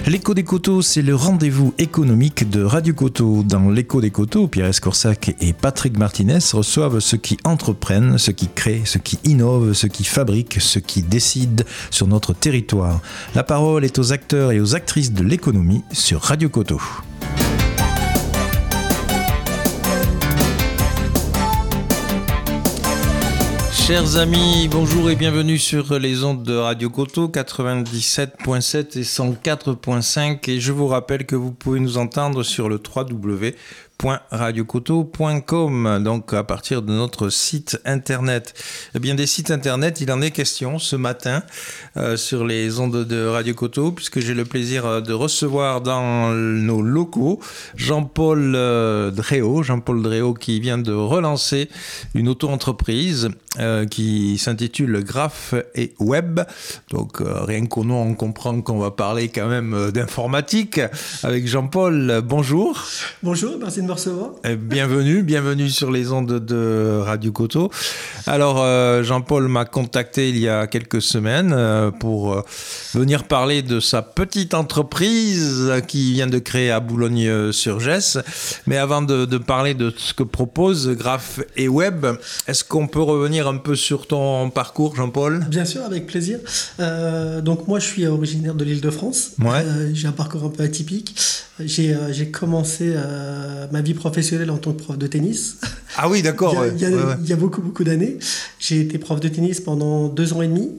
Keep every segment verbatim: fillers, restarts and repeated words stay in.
L'écho des coteaux, c'est le rendez-vous économique de Radio Coteau. Dans l'écho des coteaux, Pierre Escorsac et Patrick Martinez reçoivent ceux qui entreprennent, ceux qui créent, ceux qui innovent, ceux qui fabriquent, ceux qui décident sur notre territoire. La parole est aux acteurs et aux actrices de l'économie sur Radio Coteau. Chers amis, bonjour et bienvenue sur les ondes de Radio Coteau quatre-vingt-dix-sept virgule sept et cent quatre virgule cinq, et je vous rappelle que vous pouvez nous entendre sur le w w w point radio coteau point com, donc à partir de notre site internet. Eh bien, des sites internet, il en est question ce matin euh, sur les ondes de Radio Coteau, puisque j'ai le plaisir de recevoir dans nos locaux Jean-Paul euh, Dréau, Jean-Paul Dréau qui vient de relancer une auto-entreprise euh, qui s'intitule Graph et Web. Donc euh, rien qu'au nom, on comprend qu'on va parler quand même d'informatique avec Jean-Paul. Bonjour. Bonjour, merci de me recevoir. Bienvenue, bienvenue sur les ondes de Radio Coteau. Alors, euh, Jean-Paul m'a contacté il y a quelques semaines euh, pour euh, venir parler de sa petite entreprise qu'il vient de créer à Boulogne-sur-Gesse. Mais avant de, de parler de ce que propose Graph et Web, est-ce qu'on peut revenir un peu sur ton parcours, Jean-Paul ? Bien sûr, avec plaisir. Euh, donc moi, je suis originaire de l'Île-de-France. Ouais. Euh, j'ai un parcours un peu atypique. J'ai, euh, j'ai commencé euh, ma vie professionnelle en tant que prof de tennis. Ah oui, d'accord. il, y a, il, y a, ouais, ouais. il y a beaucoup, beaucoup d'années. J'ai été prof de tennis pendant deux ans et demi.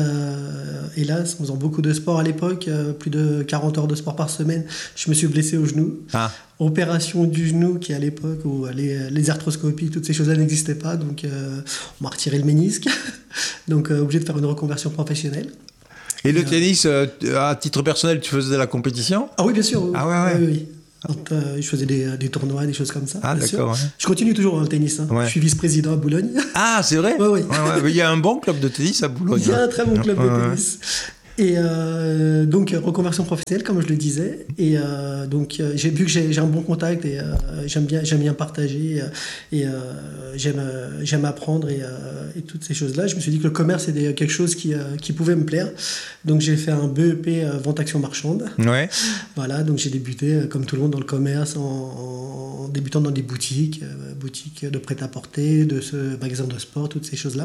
Euh, hélas, en faisant beaucoup de sport à l'époque, euh, plus de quarante heures de sport par semaine, je me suis blessé au genou. Ah. Opération du genou qui, à l'époque où les, les arthroscopies, toutes ces choses-là n'existaient pas. Donc, euh, on m'a retiré le ménisque. donc, euh, obligé de faire une reconversion professionnelle. Et le tennis, euh, à titre personnel, tu faisais de la compétition ? Ah oui, bien sûr. Ah ouais, ouais. Oui, oui. Donc, euh, je faisais des, des tournois, des choses comme ça. Ah, d'accord. Ouais. Je continue toujours dans le tennis. Hein. Ouais. Je suis vice-président à Boulogne. Ah, c'est vrai ? Oui, oui. Ouais, ouais. Il y a un bon club de tennis à Boulogne. Il y a un très bon club ouais, de tennis. Ouais. Et euh, donc, reconversion professionnelle, comme je le disais. Et euh, donc, euh, j'ai vu que j'ai, j'ai un bon contact et euh, j'aime, bien, j'aime bien partager et euh, j'aime, euh, j'aime apprendre et, euh, et toutes ces choses-là. Je me suis dit que le commerce était quelque chose qui, euh, qui pouvait me plaire. Donc, j'ai fait un B E P euh, vente action marchande. Ouais. Voilà, donc j'ai débuté, euh, comme tout le monde, dans le commerce, en, en débutant dans des boutiques, euh, boutiques de prêt-à-porter, de ce magasin de sport, toutes ces choses-là.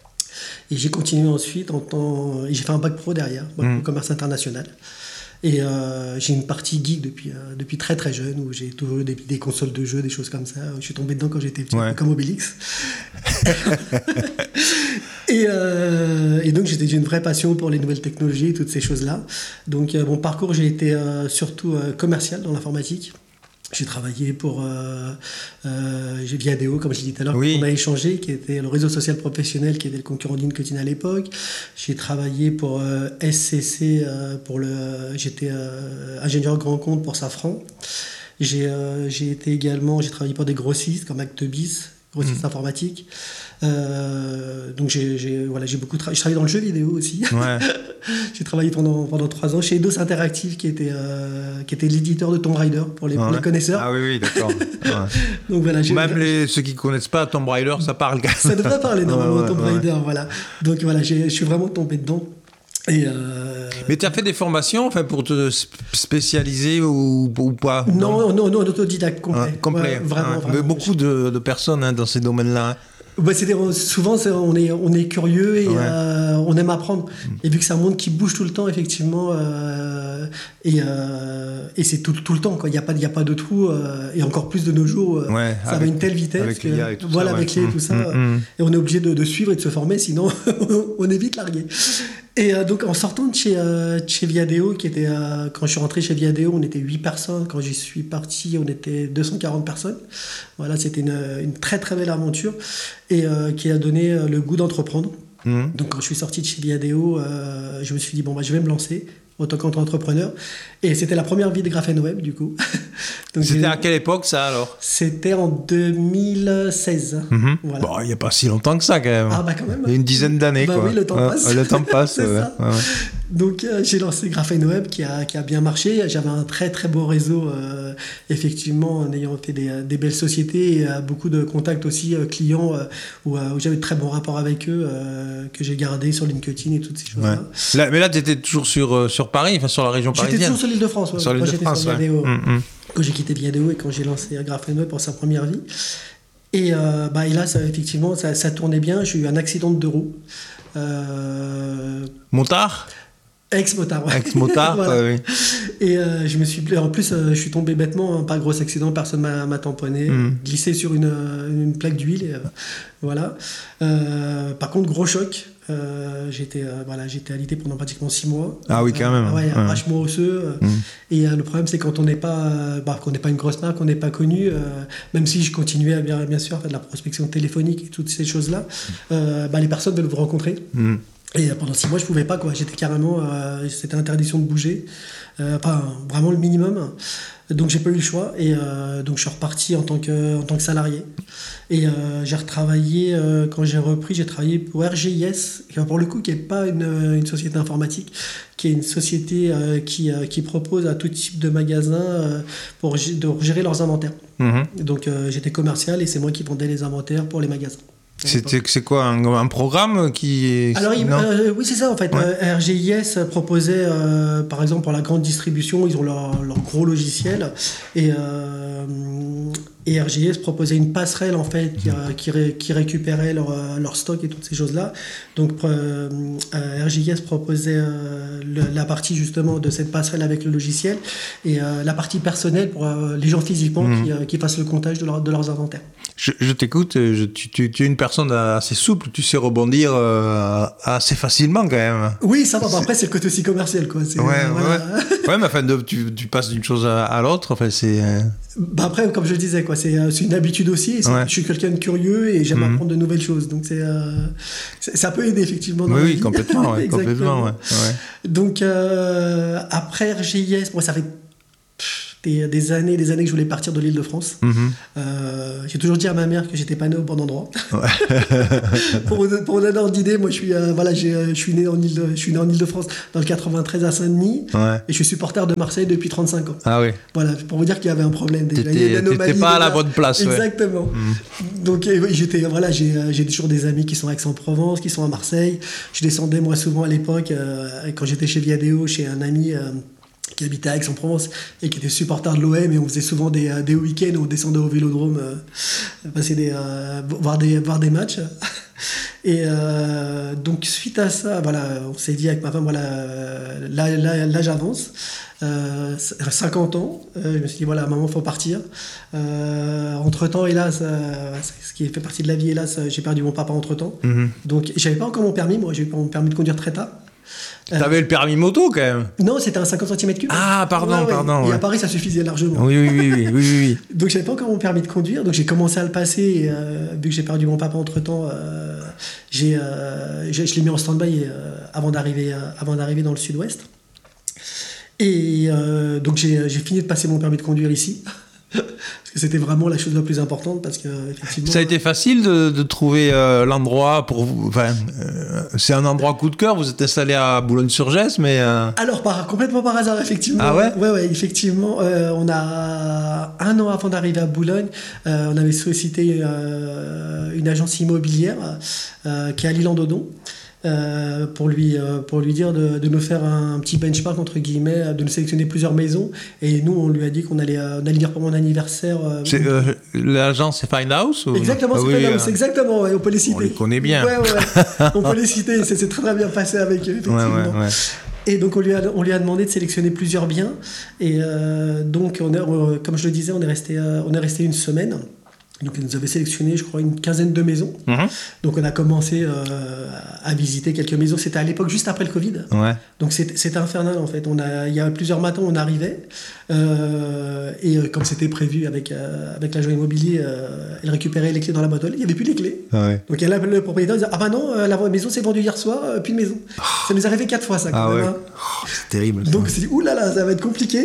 Et j'ai continué ensuite en tant... Et j'ai fait un bac pro derrière, bac pro commerce international. Et euh, j'ai une partie geek depuis, euh, depuis très très jeune, où j'ai toujours eu des, des consoles de jeux, des choses comme ça. Je suis tombé dedans quand j'étais petit, ouais. Comme Obélix. et, euh, et donc j'ai, j'ai une vraie passion pour les nouvelles technologies, toutes ces choses-là. Donc euh, mon parcours, j'ai été euh, surtout euh, commercial dans l'informatique. J'ai travaillé pour euh, euh, Viadeo, comme je l'ai dit tout à l'heure, oui. On a échangé, qui était le réseau social professionnel, qui était le concurrent d'Incotin à l'époque. J'ai travaillé pour euh, S C C, euh, pour le, j'étais euh, ingénieur grand compte pour Safran. J'ai, euh, j'ai été également, j'ai travaillé pour des grossistes comme Actebis, grossistes mmh. informatiques. Euh, donc j'ai, j'ai, voilà, j'ai beaucoup travaillé. Je travaillais dans le jeu vidéo aussi. Ouais. J'ai travaillé pendant, pendant trois ans chez Eidos Interactive, qui était, euh, qui était l'éditeur de Tomb Raider pour les, ouais. pour les connaisseurs. Ah oui, oui, d'accord. Ouais. donc, voilà, j'ai, Même les, ceux qui ne connaissent pas Tomb Raider, ça parle quand même. Ça devrait parler normalement, ouais, ouais, Tomb Raider, ouais. voilà. Donc voilà, j'ai, je suis vraiment tombé dedans. Et euh... Mais tu as fait des formations enfin, pour te spécialiser ou, ou pas ? Non, non, non, autodidacte complet. Ah, complet. Ouais, vraiment, ah, vraiment. Mais beaucoup de, de personnes hein, dans ces domaines-là. Hein. Bah, c'est, souvent, c'est, on, est, on est curieux et ouais. euh, on aime apprendre. Et vu que c'est un monde qui bouge tout le temps, effectivement, euh, et, euh, et c'est tout, tout le temps, quoi. Il n'y a pas, il n'y a pas de trou, euh, et encore plus de nos jours, euh, ouais, ça avec, va à une telle vitesse. Avec que, les I A et tout voilà, ça. avec ouais. les, tout ça. Mmh, mmh. Et on est obligé de, de suivre et de se former, sinon on est vite largué. Et euh, donc, en sortant de chez, euh, de chez Viadeo, qui était, euh, quand je suis rentré chez Viadeo, on était huit personnes. Quand j'y suis parti, on était deux cent quarante personnes. Voilà, c'était une, une très très belle aventure et euh, qui a donné le goût d'entreprendre. Mmh. Donc, quand je suis sorti de chez Viadeo, euh, je me suis dit, bon, bah, je vais me lancer en tant qu'entrepreneur. Et c'était la première vie de Graph and Web, du coup. Donc, c'était à quelle époque, ça, alors ? C'était en deux mille seize. Mmh. Voilà. Bon, il n'y a pas si longtemps que ça, quand même. Ah, bah, quand même. Il y a une dizaine d'années, bah, quoi. oui, le temps ouais, passe. Le temps passe, c'est ouais. ça. Ouais. Donc euh, j'ai lancé Graphene Web qui a, qui a bien marché. J'avais un très très beau réseau, euh, effectivement, en ayant fait des, des belles sociétés et euh, beaucoup de contacts aussi euh, clients euh, où, euh, où j'avais de très bons rapports avec eux euh, que j'ai gardés sur LinkedIn et toutes ces choses-là. Ouais. Là, mais là, tu étais toujours sur, euh, sur Paris, enfin sur la région parisienne. J'étais toujours sur l'île de France. Ouais, sur l'île de France, ouais. Viadeo, mmh, mmh. Quand j'ai quitté Viadeo et quand j'ai lancé Graphene Web pour sa première vie. Et, euh, bah, et là, ça, effectivement, ça, ça tournait bien. J'ai eu un accident de deux roues. Euh... Motard Ex-motard, ouais. Ex-motard, voilà. Ouais, oui. Et euh, je me suis, en plus, euh, je suis tombé bêtement, hein, pas gros accident, personne m'a, m'a tamponné, mm. glissé sur une, une plaque d'huile, et, euh, voilà. Euh, par contre, gros choc. Euh, j'étais, euh, voilà, j'étais alité pendant pratiquement six mois. Ah oui, quand même. Euh, ouais, ouais. arrachement osseux. Euh, mm. Et euh, le problème, c'est quand on n'est pas, euh, bah, qu'on n'est pas une grosse marque, qu'on n'est pas connu, euh, même si je continuais à bien, bien sûr à faire de la prospection téléphonique et toutes ces choses-là, euh, bah, les personnes veulent vous rencontrer. Mm. Et pendant six mois, je pouvais pas, quoi. J'étais carrément, euh, c'était interdiction de bouger, euh, pas vraiment le minimum. Donc j'ai pas eu le choix et euh, donc je suis reparti en tant que en tant que salarié. Et euh, j'ai retravaillé euh, quand j'ai repris, j'ai travaillé pour R G I S, pour le coup qui est pas une, une société informatique, qui est une société euh, qui euh, qui propose à tout type de magasins euh, pour g- de gérer leurs inventaires. Mmh. Donc euh, j'étais commercial et c'est moi qui vendais les inventaires pour les magasins. C'était, c'est quoi, un, un programme qui... Alors, il, euh, oui, c'est ça, en fait. Ouais. Euh, R G I S proposait, euh, par exemple, pour la grande distribution, ils ont leur, leur gros logiciel. Et, euh, et R G I S proposait une passerelle, en fait, qui, euh, qui, ré, qui récupérait leur, leur stock et toutes ces choses-là. Donc, euh, R G I S proposait euh, le, la partie, justement, de cette passerelle avec le logiciel et euh, la partie personnelle pour euh, les gens physiquement mmh. qui, euh, qui fassent le comptage de, leur, de leurs inventaires. Je, je t'écoute, je, tu, tu, tu es une personne assez souple, tu sais rebondir euh, assez facilement quand même. Oui, ça va, bah, après c'est le côté aussi commercial, quoi. C'est, ouais, euh, ouais, voilà. ouais. Ouais, mais enfin, de, tu, tu passes d'une chose à, à l'autre, enfin, c'est... Euh... Bah après, comme je le disais, quoi, c'est, c'est une habitude aussi, et ouais. Je suis quelqu'un de curieux et j'aime mm-hmm. apprendre de nouvelles choses, donc c'est, euh, c'est, ça peut aider effectivement dans oui, la oui, vie. complètement, ouais, complètement, ouais. Ouais. Donc euh, après R G I S, moi ça fait... Des, des années des années que je voulais partir de l'île de France. Mmh. Euh, j'ai toujours dit à ma mère que j'étais pas né au bon endroit. Ouais. pour, pour donner un ordre d'idée, moi je suis, euh, voilà, j'ai, je suis né en île de, je suis né en île de France dans le quatre-vingt-treize à Saint-Denis. Ouais. Et je suis supporter de Marseille depuis trente-cinq ans. Ah oui. Voilà, pour vous dire qu'il y avait un problème. Déjà. T'étais, il y a une t'étais pas à la bonne place. Exactement. Ouais. Mmh. Donc et, j'étais, voilà, j'ai, j'ai toujours des amis qui sont à Aix-en-Provence, qui sont à Marseille. Je descendais moi souvent à l'époque, euh, quand j'étais chez Viadeo, chez un ami... Euh, qui habitait à Aix-en-Provence et qui était supporter de l'O M, et on faisait souvent des, des week-ends où on descendait au Vélodrome euh, passer des, euh, voir, des, voir des matchs. Et euh, donc suite à ça, voilà, on s'est dit avec ma femme, voilà, là, là, là j'avance, euh, cinquante ans, euh, je me suis dit voilà, maman, faut partir. Euh, entre temps, hélas, euh, ce qui fait partie de la vie, hélas, j'ai perdu mon papa entre temps. Mm-hmm. Donc j'avais pas encore mon permis, moi j'ai eu mon permis de conduire très tard. T'avais euh, le permis moto quand même. Non, c'était un cinquante centimètres cubes. Ah, pardon, ouais, ouais. pardon. Et ouais. à Paris, ça suffisait largement. Oui, oui, oui, oui, oui, oui. Donc, j'avais pas encore mon permis de conduire. Donc, j'ai commencé à le passer. Et, euh, vu que j'ai perdu mon papa entre-temps, euh, j'ai, euh, j'ai, je l'ai mis en stand-by euh, avant, d'arriver, euh, avant d'arriver dans le sud-ouest. Et euh, donc, j'ai, j'ai fini de passer mon permis de conduire ici. Parce que c'était vraiment la chose la plus importante, parce que effectivement, ça a été facile de, de trouver euh, l'endroit pour vous. Enfin, euh, c'est un endroit coup de cœur. Vous êtes installé à Boulogne-sur-Gesse, mais euh... alors par, complètement par hasard, effectivement. Ah ouais. Ouais, ouais, effectivement. Euh, on a un an avant d'arriver à Boulogne, euh, on avait sollicité euh, une agence immobilière euh, qui est à l'Île-en-Dodon. Euh, pour lui euh, pour lui dire de, de nous faire un, un petit benchmark entre guillemets, de nous sélectionner plusieurs maisons, et nous on lui a dit qu'on allait euh, on allait dire pour mon anniversaire. Euh, c'est, euh, l'agence c'est Fine House ou... Exactement, c'est ah, Fine oui, House, euh... exactement, ouais, on peut les citer. On les connaît bien. Ouais, ouais, on peut les citer, c'est, c'est très très bien passé avec eux, effectivement. Ouais, ouais, ouais. Et donc on lui a on lui a demandé de sélectionner plusieurs biens, et euh, donc on est, euh, comme je le disais, on est resté euh, on est resté une semaine. Donc, ils nous avaient sélectionné, je crois, une quinzaine de maisons. Mmh. Donc, on a commencé euh, à visiter quelques maisons. C'était à l'époque juste après le Covid. Ouais. Donc, c'était, c'était infernal, en fait. On a, il y a plusieurs matins, on arrivait. Euh, et euh, comme c'était prévu avec, euh, avec l'agent immobilier, euh, elle récupérait les clés dans la boîte aux lettres. Il n'y avait plus les clés. Ah ouais. Donc, elle appelle le propriétaire, elle disait « Ah bah non, la maison s'est vendue hier soir, euh, plus de maison. » Ça nous est arrivé quatre fois, ça, quand ah même. Ouais. Oh, c'est terrible. Ça. Donc, on s'est dit « Ouh là là, ça va être compliqué. »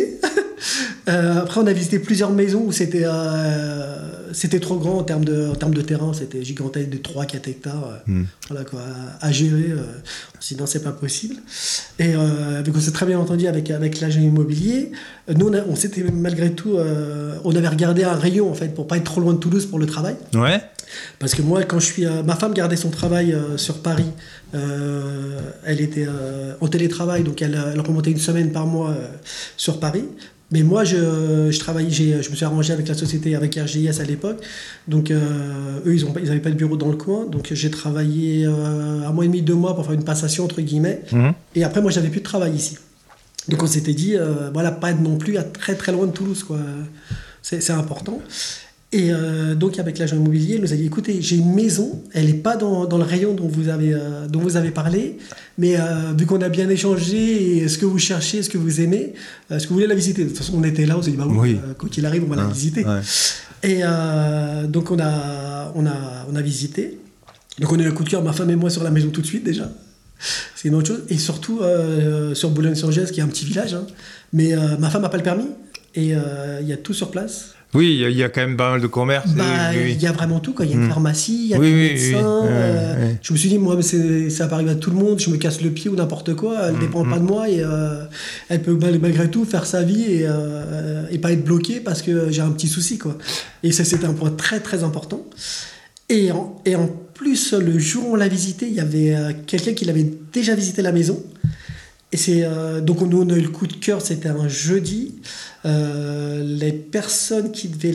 Euh, après, on a visité plusieurs maisons où c'était euh, c'était trop grand en termes de, en termes de terrain. C'était gigantesque, de trois à quatre hectares. Euh, mm. Voilà, quoi, à, à gérer. Euh, sinon, c'est pas possible. Et euh, on s'est très bien entendu avec, avec l'agent immobilier. Nous, on, a, on s'était malgré tout... Euh, on avait regardé un rayon, en fait, pour pas être trop loin de Toulouse pour le travail. Ouais. Parce que moi, quand je suis... Euh, ma femme gardait son travail euh, sur Paris. Euh, elle était euh, en télétravail, donc elle, elle remontait une semaine par mois euh, sur Paris. Mais moi, je, je travaillais, j'ai, je me suis arrangé avec la société, avec R G I S à l'époque. Donc, euh, eux, ils n'avaient pas de bureau dans le coin. Donc, j'ai travaillé euh, un mois et demi, deux mois pour faire une passation, entre guillemets. Mmh. Et après, moi, j'avais plus de travail ici. Donc, on s'était dit, euh, voilà, pas être non plus à très, très loin de Toulouse, quoi. C'est, c'est important. Et euh, donc, avec l'agent immobilier, il nous a dit, écoutez, j'ai une maison, elle n'est pas dans, dans le rayon dont vous avez, euh, dont vous avez parlé, mais euh, vu qu'on a bien échangé, et ce que vous cherchez, ce que vous aimez, est-ce que vous voulez la visiter? De toute façon, on était là, on s'est dit, bah oui, oui. Euh, quoi qu'il arrive, on va ah, la visiter. Ouais. Et euh, donc, on a, on, a, on a visité. Donc, on a eu un coup de cœur, ma femme et moi, sur la maison tout de suite, déjà. C'est une autre chose. Et surtout, euh, sur Boulogne-sur-Gesse, qui est un petit village, hein. Mais euh, ma femme n'a pas le permis, et il euh, y a tout sur place. Oui, il y, y a quand même pas mal de commerce. Bah, il oui, oui. y a vraiment tout. Il y a une mmh. pharmacie, il y a oui, des oui, médecins. Oui, euh, oui, oui. Je me suis dit, moi, c'est, ça peut arriver à tout le monde. Je me casse le pied ou n'importe quoi. Elle ne mmh. dépend mmh. pas de moi. Et euh, elle peut malgré tout faire sa vie et, euh, et pas être bloquée parce que j'ai un petit souci, quoi. Et ça, c'était un point très, très important. Et en, et en plus, le jour où on l'a visité, il y avait euh, quelqu'un qui l'avait déjà visité la maison. Et c'est, euh, donc on, on a eu le coup de cœur, c'était un jeudi. Euh, les personnes qui devaient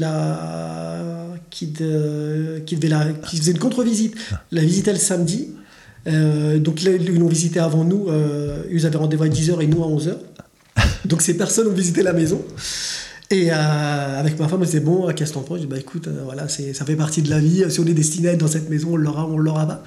la, qui, de, qui devaient la, qui faisaient une contre-visite, la visitaient le samedi. Euh, donc là, ils l'ont visité avant nous. Euh, ils avaient rendez-vous à dix heures et nous à onze heures. Donc ces personnes ont visité la maison. Et euh, avec ma femme, on disait, bon, qu'est-ce que t'en penses? Je dis, bah écoute, euh, voilà, c'est, ça fait partie de la vie. Si on est destiné à être dans cette maison, on l'aura, on l'aura pas.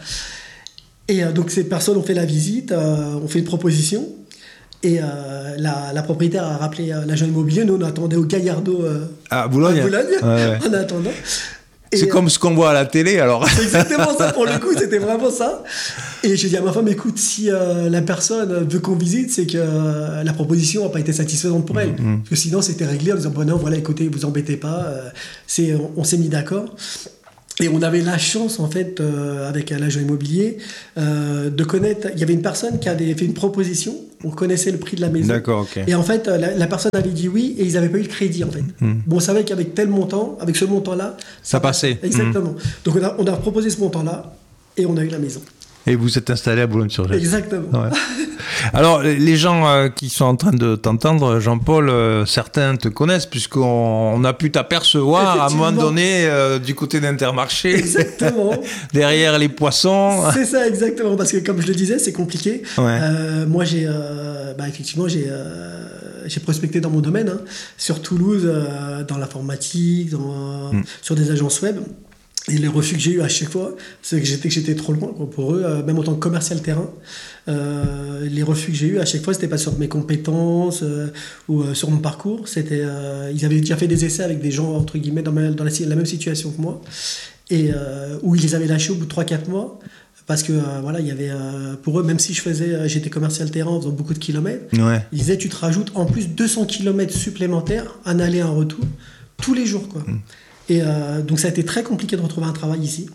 Et euh, donc ces personnes ont fait la visite, euh, ont fait une proposition. Et euh, la, la propriétaire a rappelé euh, l'agent immobilier. Nous, on attendait au Gallardo euh, à Boulogne, à Boulogne ouais, ouais. en attendant. Et c'est euh, comme ce qu'on voit à la télé, alors. C'est exactement ça, pour le coup, c'était vraiment ça. Et j'ai dit à ma femme, écoute, si euh, la personne veut qu'on visite, c'est que euh, la proposition n'a pas été satisfaisante pour elle. Mmh. Parce que sinon, c'était réglé en disant, bon, non, voilà, écoutez, vous embêtez pas. Euh, c'est, on, on s'est mis d'accord. Et on avait la chance, en fait, euh, avec l'agent immobilier, euh, de connaître... Il y avait une personne qui avait fait une proposition, on connaissait le prix de la maison. D'accord, ok. Et en fait, la, la personne avait dit oui, et ils n'avaient pas eu le crédit, en fait. Mmh. Bon, on savait qu'avec tel montant, avec ce montant-là... Ça, ça passait. Exactement. Mmh. Donc, on a, on a proposé ce montant-là, et on a eu la maison. Et vous êtes installé à Boulogne-sur-Gesse. Exactement. Ouais. Alors, les gens euh, qui sont en train de t'entendre, Jean-Paul, euh, certains te connaissent, puisqu'on on a pu t'apercevoir à un moment donné euh, du côté d'Intermarché. Exactement. Derrière les poissons. C'est ça, exactement. Parce que, comme je le disais, c'est compliqué. Ouais. Euh, moi, j'ai... Euh, bah, effectivement, j'ai... Euh, j'ai prospecté dans mon domaine, hein, sur Toulouse, euh, dans l'informatique, dans, mm. sur des agences web. Et les refus que j'ai eu à chaque fois, c'est que j'étais, que j'étais trop loin quoi, pour eux, euh, même en tant que commercial terrain. Euh, les refus que j'ai eu à chaque fois, c'était pas sur mes compétences euh, ou euh, sur mon parcours. C'était, euh, ils avaient déjà fait des essais avec des gens entre guillemets dans, ma, dans la, la même situation que moi, et euh, où ils les avaient lâchés au bout de trois quatre mois. Parce que euh, voilà, il y avait euh, pour eux, même si je faisais, euh, j'étais commercial terrain en faisant beaucoup de kilomètres, ouais. Ils disaient tu te rajoutes en plus deux cents kilomètres supplémentaires, un aller un retour, tous les jours quoi. Mmh. Et euh, donc ça a été très compliqué de retrouver un travail ici.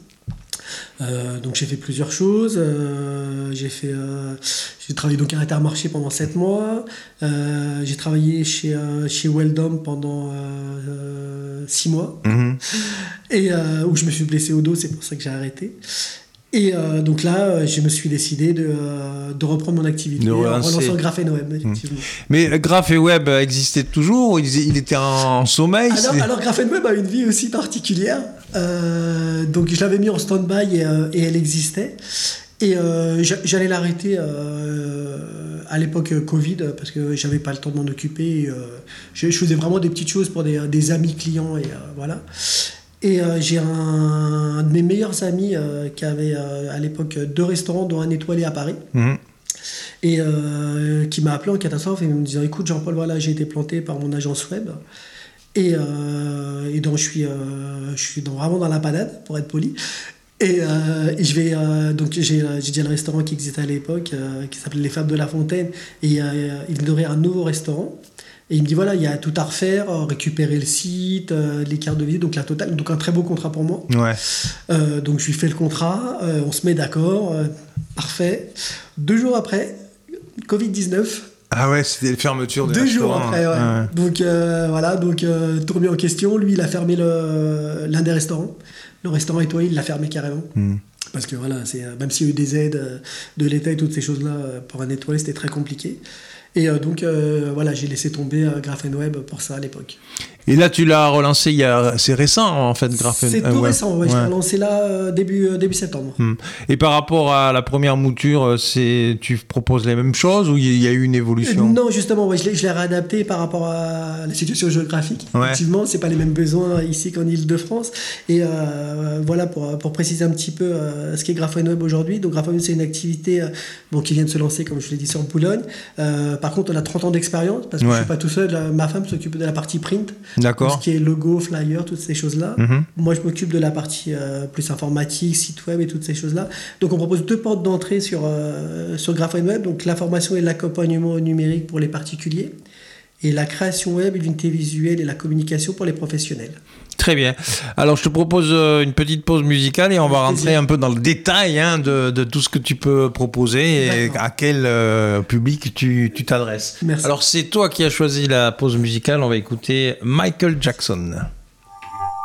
Euh, donc j'ai fait plusieurs choses. Euh, j'ai fait, euh, j'ai travaillé donc à Intermarché pendant sept mois. Euh, j'ai travaillé chez euh, chez Weldom pendant six mois. Mmh. Et euh, où je me suis blessé au dos, c'est pour ça que j'ai arrêté. Et euh, donc là, je me suis décidé de, euh, de reprendre mon activité en relançant Graphene Web, effectivement. Mmh. Mais Graphene Web existait toujours ou il était en sommeil? Alors, alors Graphene Web a une vie aussi particulière. Euh, donc je l'avais mis en stand-by et, euh, et elle existait. Et euh, j'allais l'arrêter euh, à l'époque Covid parce que j'avais pas le temps de m'en occuper. Et, euh, je, je faisais vraiment des petites choses pour des, des amis clients et euh, voilà. Et euh, j'ai un, un de mes meilleurs amis euh, qui avait euh, à l'époque deux restaurants, dont un étoilé à Paris, mmh. et euh, qui m'a appelé en catastrophe et me disant écoute Jean-Paul, voilà, j'ai été planté par mon agence web et, euh, et donc je suis, euh, je suis dans, vraiment dans la panade pour être poli. Et, euh, et je vais euh, donc j'ai, j'ai dit le restaurant qui existait à l'époque euh, qui s'appelait Les Fables de la Fontaine et euh, il venait d'ouvrir un nouveau restaurant. Et il me dit voilà, il y a tout à refaire, euh, récupérer le site, euh, les cartes de visite, donc la totale. Donc un très beau contrat pour moi. Ouais. Euh, donc je lui fais le contrat, euh, on se met d'accord, euh, parfait. Deux jours après, covid dix-neuf. Ah ouais, c'était les fermetures des Deux restaurants. jours après, ouais. Ouais. Donc euh, voilà, donc euh, tout remis en question. Lui, il a fermé le, l'un des restaurants. Le restaurant étoilé, il l'a fermé carrément. Mm. Parce que voilà, c'est, même s'il y a eu des aides euh, de l'État et toutes ces choses-là, euh, pour un étoilé, c'était très compliqué. Et euh, donc euh, voilà, j'ai laissé tomber euh, Graphenweb pour ça à l'époque. Et là, tu l'as relancé il y a... C'est récent, en fait, Graphenweb. C'est tout euh, ouais. récent, ouais, ouais. Je l'ai relancé là euh, début, euh, début septembre. Hum. Et par rapport à la première mouture, c'est... tu proposes les mêmes choses ou il y a eu une évolution ? Non, justement, ouais, je, l'ai, je l'ai réadapté par rapport à la situation géographique. Ouais. Effectivement, c'est pas les mêmes besoins ici qu'en Ile-de-France. Et euh, voilà, pour, pour préciser un petit peu euh, ce qu'est Graphenweb aujourd'hui. Donc Graphenweb, c'est une activité euh, bon, qui vient de se lancer, comme je l'ai dit, sur Boulogne. Euh, par contre, on a trente ans d'expérience, parce que ouais. je suis pas tout seul. Là, ma femme s'occupe de la partie print. D'accord. Tout ce qui est logo, flyer, toutes ces choses-là. Mm-hmm. Moi, je m'occupe de la partie euh, plus informatique, site web et toutes ces choses-là. Donc, on propose deux portes d'entrée sur, euh, sur Graphenweb. Donc, l'information et l'accompagnement numérique pour les particuliers. Et la création web, l'unité visuelle et la communication pour les professionnels. Très bien. Alors, je te propose une petite pause musicale et on va rentrer un peu dans le détail hein, de, de tout ce que tu peux proposer et D'accord. à quel euh, public tu, tu t'adresses. Merci. Alors, c'est toi qui as choisi la pause musicale. On va écouter Michael Jackson.